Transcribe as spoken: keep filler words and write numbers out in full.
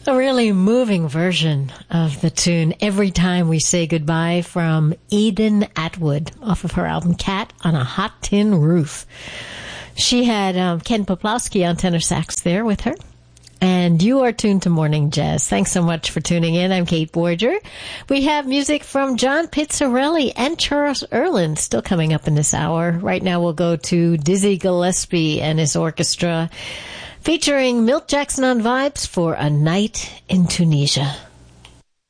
A really moving version of the tune Every Time We Say Goodbye from Eden Atwood off of her album Cat on a Hot Tin Roof. She had um, Ken Poplowski on tenor sax there with her. And you are tuned to Morning Jazz. Thanks so much for tuning in. I'm Kate Boyer. We have music from John Pizzarelli and Charles Earland still coming up in this hour. Right now we'll go to Dizzy Gillespie and his orchestra, featuring Milt Jackson on vibes for A Night in Tunisia.